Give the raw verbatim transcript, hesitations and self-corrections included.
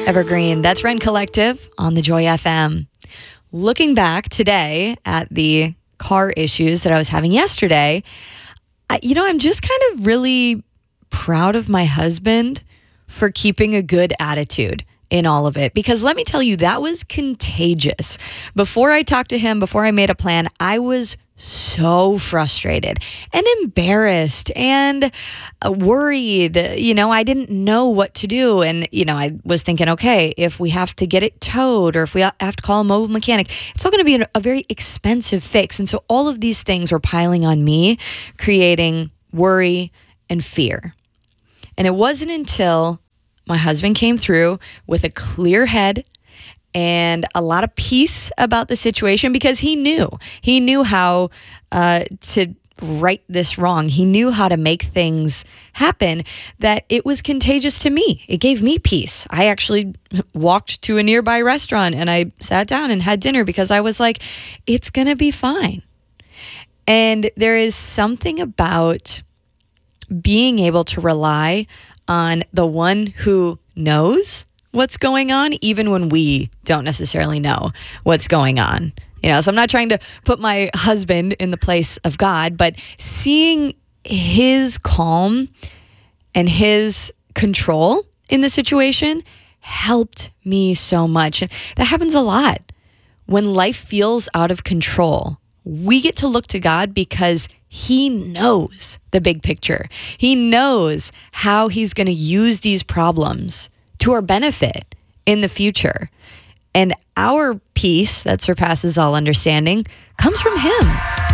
Evergreen. That's Rent Collective on the Joy F M. Looking back today at the car issues that I was having yesterday, I, you know, I'm just kind of really proud of my husband for keeping a good attitude in all of it. Because let me tell you, that was contagious. Before I talked to him, before I made a plan, I was so frustrated and embarrassed and uh, worried. You know, I didn't know what to do. And, you know, I was thinking, okay, if we have to get it towed or if we have to call a mobile mechanic, it's all going to be a very expensive fix. And so all of these things were piling on me, creating worry and fear. And it wasn't until my husband came through with a clear head and a lot of peace about the situation, because he knew, he knew how uh, to right this wrong. He knew how to make things happen, that it was contagious to me. It gave me peace. I actually walked to a nearby restaurant and I sat down and had dinner because I was like, it's going to be fine. And there is something about being able to rely on the one who knows what's going on, even when we don't necessarily know what's going on. You know, so I'm not trying to put my husband in the place of God, but seeing his calm and his control in the situation helped me so much. And that happens a lot. When life feels out of control, we get to look to God because he knows the big picture. He knows how he's going to use these problems to our benefit in the future. And our peace that surpasses all understanding comes from him.